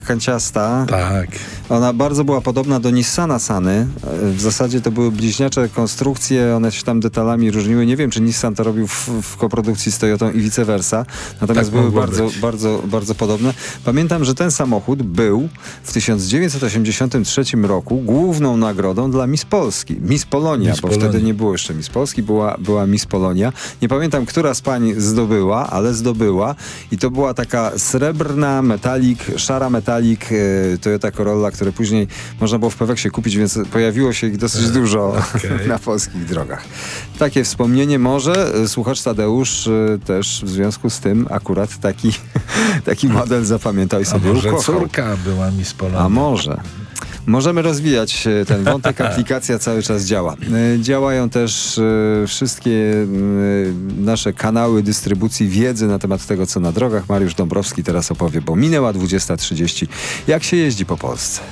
kanciasta. Tak. Ona bardzo była podobna do Nissana Sany. W zasadzie to były bliźniacze konstrukcje, one się tam detalami różniły. Nie wiem, czy Nissan to robił w koprodukcji z Toyotą i vice versa. Natomiast Tak były mogło bardzo podobne. Pamiętam, że ten samochód był w 1983 roku główną nagrodą dla Miss Polski. Miss Polonia, bo wtedy nie było jeszcze Miss Polski, była Miss Polonia. Nie pamiętam, która z pań zdobyła, ale zdobyła. I to była taka srebrna szara metalik Toyota Corolla, które później można było w Peweksie kupić, więc pojawiło się ich dosyć dużo na polskich drogach. Takie wspomnienie. Może słuchacz Tadeusz też w związku z tym akurat taki model zapamiętał i sobie może ukochał. córka była Miss Polonia. A może. Możemy rozwijać ten wątek. Aplikacja cały czas działa. Działają też wszystkie nasze kanały dystrybucji wiedzy na temat tego, co na drogach. Mariusz Dąbrowski teraz opowie, bo minęła 20:30. Jak się jeździ po Polsce?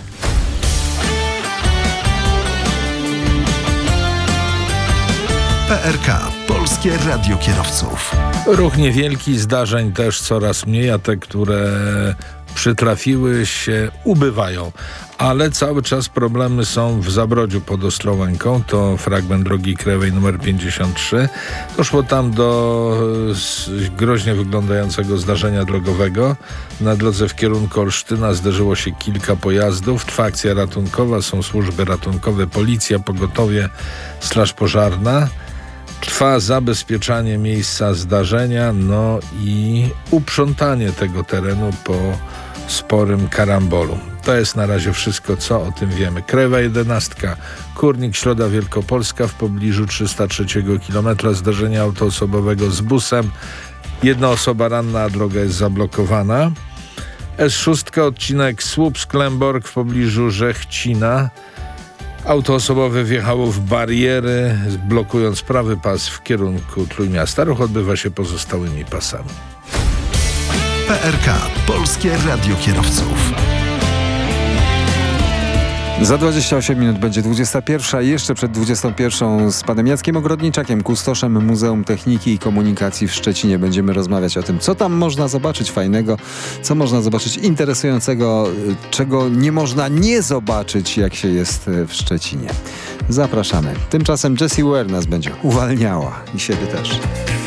PRK. Polskie Radio Kierowców. Ruch niewielki, zdarzeń też coraz mniej, a te, które przytrafiły się, ubywają. Ale cały czas problemy są w Zabrodziu pod Ostrołęką. To fragment drogi krajowej nr 53. Doszło tam do groźnie wyglądającego zdarzenia drogowego. Na drodze w kierunku Olsztyna zderzyło się kilka pojazdów. Trwa akcja ratunkowa, są służby ratunkowe, policja, pogotowie, straż pożarna. Trwa zabezpieczanie miejsca zdarzenia, no i uprzątanie tego terenu po sporym karambolu. To jest na razie wszystko, co o tym wiemy. Krajowa 11, Kurnik, Środa Wielkopolska w pobliżu 303 km. Zdarzenia autoosobowego z busem. Jedna osoba ranna, a droga jest zablokowana. S6, odcinek Słupsk-Klemborg w pobliżu Żechcina. Auto osobowe wjechało w bariery, blokując prawy pas w kierunku Trójmiasta. Ruch odbywa się pozostałymi pasami. PRK. Polskie Radio Kierowców. Za 28 minut będzie 21. Jeszcze przed 21 z panem Jackiem Ogrodniczakiem, kustoszem Muzeum Techniki i Komunikacji w Szczecinie. Będziemy rozmawiać o tym, co tam można zobaczyć fajnego, co można zobaczyć interesującego, czego nie można nie zobaczyć, jak się jest w Szczecinie. Zapraszamy. Tymczasem Jessie Ware nas będzie uwalniała i siebie też.